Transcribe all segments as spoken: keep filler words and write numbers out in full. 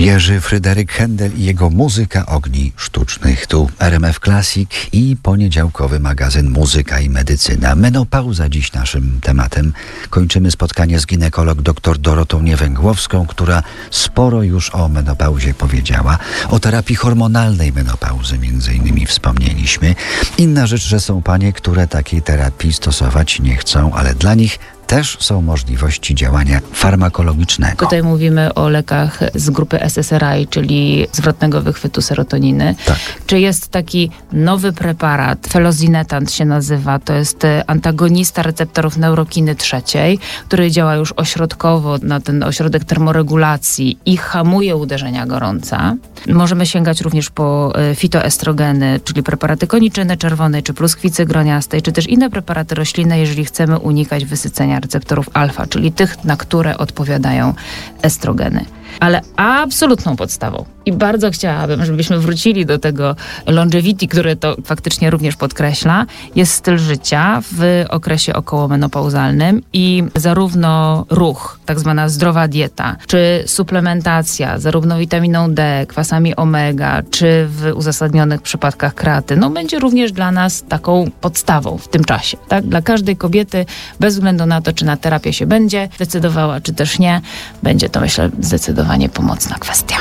Jerzy Fryderyk Händel i jego muzyka ogni sztucznych. Tu R M F Classic i poniedziałkowy magazyn Muzyka i Medycyna. Menopauza dziś naszym tematem. Kończymy spotkanie z ginekolog dr Dorotą Niewęgłowską, która sporo już o menopauzie powiedziała. O terapii hormonalnej menopauzy między innymi wspomnieliśmy. Inna rzecz, że są panie, które takiej terapii stosować nie chcą, ale dla nich też są możliwości działania farmakologicznego. Tutaj mówimy o lekach z grupy S S R I, czyli zwrotnego wychwytu serotoniny. Tak. Czy jest taki nowy preparat, felozinetant się nazywa, to jest antagonista receptorów neurokiny trzeciej, który działa już ośrodkowo na ten ośrodek termoregulacji i hamuje uderzenia gorąca. Możemy sięgać również po fitoestrogeny, czyli preparaty koniczyny czerwonej, czy pluskwicy groniastej, czy też inne preparaty roślinne, jeżeli chcemy unikać wysycenia receptorów alfa, czyli tych, na które odpowiadają estrogeny. Ale absolutną podstawą i bardzo chciałabym, żebyśmy wrócili do tego longevity, które to faktycznie również podkreśla, jest styl życia w okresie okołomenopauzalnym i zarówno ruch, tak zwana zdrowa dieta, czy suplementacja, zarówno witaminą D, kwasami omega, czy w uzasadnionych przypadkach kreatyną, będzie również dla nas taką podstawą w tym czasie. Tak? Dla każdej kobiety, bez względu na to, czy na terapię się będzie decydowała, czy też nie, będzie to, myślę, zdecydowanie pomocna kwestia.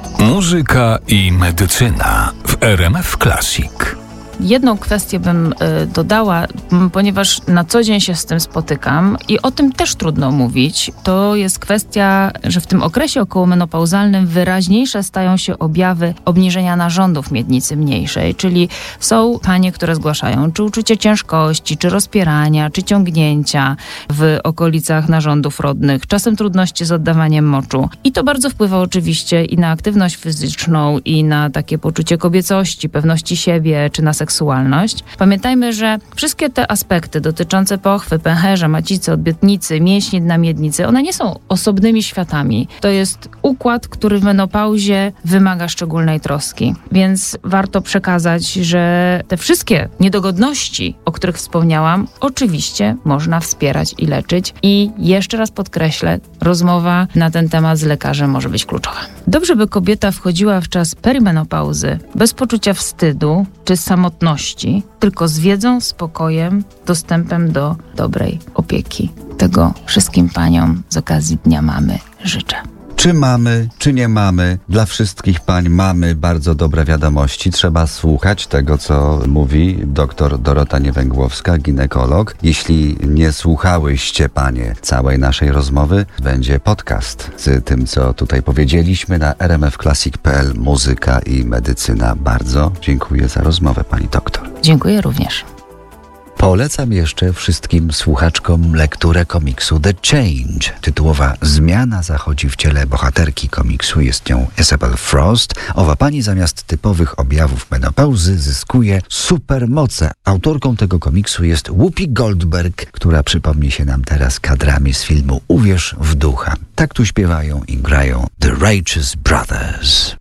Muzyka i medycyna w R M F Classic. Jedną kwestię bym y, dodała, m, ponieważ na co dzień się z tym spotykam i o tym też trudno mówić. To jest kwestia, że w tym okresie okołomenopauzalnym wyraźniejsze stają się objawy obniżenia narządów miednicy mniejszej, czyli są panie, które zgłaszają czy uczucie ciężkości, czy rozpierania, czy ciągnięcia w okolicach narządów rodnych, czasem trudności z oddawaniem moczu. I to bardzo wpływa oczywiście i na aktywność fizyczną, i na takie poczucie kobiecości, pewności siebie, czy na seksualność. Pamiętajmy, że wszystkie te aspekty dotyczące pochwy, pęcherza, macicy, odbytnicy, mięśni dna miednicy, one nie są osobnymi światami. To jest układ, który w menopauzie wymaga szczególnej troski. Więc warto przekazać, że te wszystkie niedogodności, o których wspomniałam, oczywiście można wspierać i leczyć. I jeszcze raz podkreślę, rozmowa na ten temat z lekarzem może być kluczowa. Dobrze, by kobieta wchodziła w czas perimenopauzy bez poczucia wstydu czy samotności, tylko z wiedzą, spokojem, dostępem do dobrej opieki. Tego wszystkim paniom z okazji Dnia Mamy życzę. Czy mamy, czy nie mamy? Dla wszystkich pań mamy bardzo dobre wiadomości. Trzeba słuchać tego, co mówi dr Dorota Niewęgłowska, ginekolog. Jeśli nie słuchałyście panie całej naszej rozmowy, będzie podcast z tym, co tutaj powiedzieliśmy na r m f classic kropka p l. Muzyka i medycyna. Bardzo dziękuję za rozmowę, pani doktor. Dziękuję również. Polecam jeszcze wszystkim słuchaczkom lekturę komiksu The Change. Tytułowa zmiana zachodzi w ciele bohaterki komiksu. Jest nią Isabel Frost. Owa pani zamiast typowych objawów menopauzy zyskuje supermoce. Autorką tego komiksu jest Whoopi Goldberg, która przypomni się nam teraz kadrami z filmu Uwierz w ducha. Tak tu śpiewają i grają The Righteous Brothers.